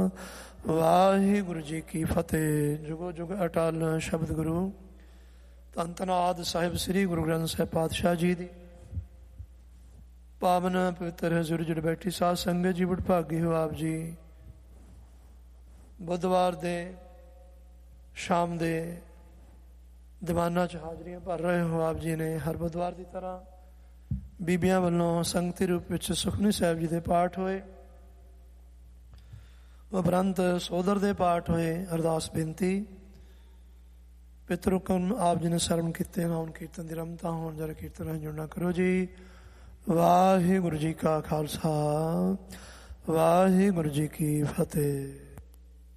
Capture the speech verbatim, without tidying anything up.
ਵਾਹਿਗੁਰੂ ਜੀ ਕੀ ਫਤਿਹ। ਜੁਗੋ ਜੁਗ ਅਟਲ ਸ਼ਬਦ ਗੁਰੂ ਧੰਨ ਧੰਨ ਆਦਿ ਸਾਹਿਬ ਸ੍ਰੀ ਗੁਰੂ ਗ੍ਰੰਥ ਸਾਹਿਬ ਪਾਤਸ਼ਾਹ ਜੀ ਦੀ ਪਾਵਨ ਪਵਿੱਤਰ ਹਜ਼ੂਰ ਜੁੜ ਬੈਠੀ ਸਾਧ ਸੰਗਤ ਜੀ, ਬੜ ਭਾਗੀ ਹੋ ਆਪ ਜੀ। ਬੁੱਧਵਾਰ ਦੇ ਸ਼ਾਮ ਦੇ ਦੀਵਾਨਾਂ 'ਚ ਹਾਜ਼ਰੀਆਂ ਭਰ ਰਹੇ ਹੋ ਆਪ ਜੀ ਨੇ। ਹਰ ਬੁੱਧਵਾਰ ਦੀ ਤਰ੍ਹਾਂ ਬੀਬੀਆਂ ਵੱਲੋਂ ਸੰਗਤੀ ਰੂਪ ਵਿੱਚ ਸੁਖਮਨੀ ਸਾਹਿਬ ਜੀ ਦੇ ਪਾਠ ਹੋਏ, ਉਪਰੰਤ ਸੋਦਰ ਦੇ ਪਾਠ ਹੋਏ। ਅਰਦਾਸ ਬੇਨਤੀ, ਪਿਤਰੁਕਮ ਆਪ ਜੀ ਨੇ ਸਰਵਣ ਕੀਤੇ ਨਾ ਹੁਣ ਕੀਰਤਨ ਦੀ ਰਮਤਾ ਹੋਣ, ਜਰਾ ਕੀਰਤਨ ਨਾਲ ਜੁੜਨਾ ਕਰੋ ਜੀ। ਵਾਹਿਗੁਰੂ ਜੀ ਕਾ ਖਾਲਸਾ, ਵਾਹਿਗੁਰੂ ਜੀ ਕੀ ਫਤਿਹ।